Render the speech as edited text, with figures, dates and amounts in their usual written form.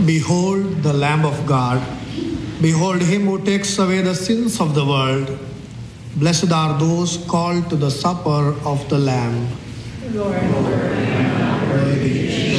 Behold the Lamb of God. Behold him who takes away the sins of the world. Blessed are those called to the supper of the Lamb. Lord, I am not worthy